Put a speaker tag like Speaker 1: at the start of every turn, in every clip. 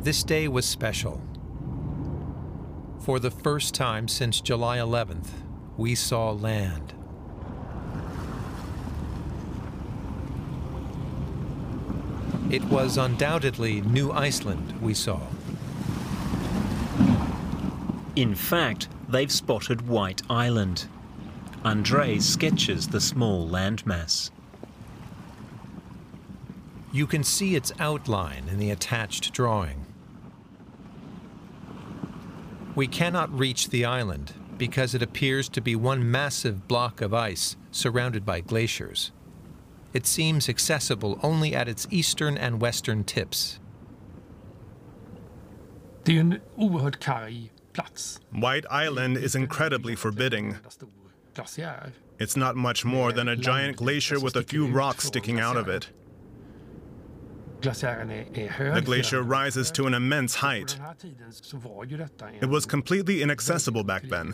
Speaker 1: This day was special. For the first time since July 11th, we saw land. It was undoubtedly New Iceland we saw.
Speaker 2: In fact, they've spotted White Island. André sketches the small landmass.
Speaker 1: You can see its outline in the attached drawing. We cannot reach the island because it appears to be one massive block of ice surrounded by glaciers. It seems accessible only at its eastern and western tips.
Speaker 3: Det är en oerhört karg plats.
Speaker 4: White Island is incredibly forbidding. It's not much more than a giant glacier with a few rocks sticking out of it. The glacier rises to an immense height. It was completely inaccessible back then.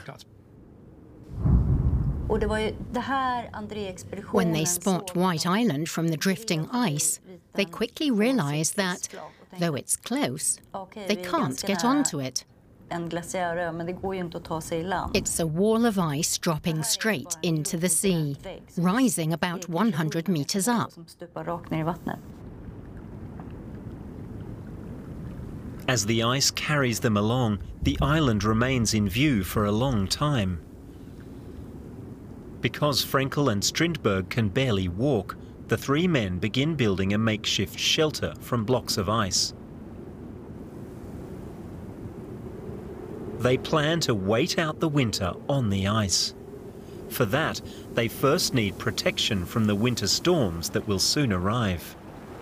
Speaker 5: When they spot White Island from the drifting ice, they quickly realize that, though it's close, they can't get onto it. It's a wall of ice dropping straight into the sea, rising about 100 meters up.
Speaker 2: As the ice carries them along, the island remains in view for a long time. Because Frenkel and Strindberg can barely walk, the three men begin building a makeshift shelter from blocks of ice. They plan to wait out the winter on the ice. For that, they first need protection from the winter storms that will soon arrive.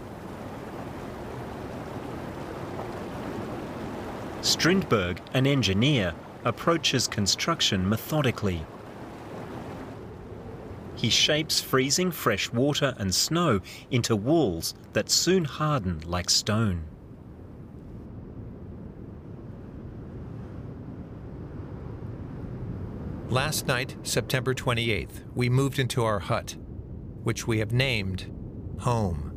Speaker 2: Strindberg, an engineer, approaches construction methodically. He shapes freezing fresh water and snow into walls that soon harden like stone.
Speaker 1: Last night, September 28th, we moved into our hut, which we have named home.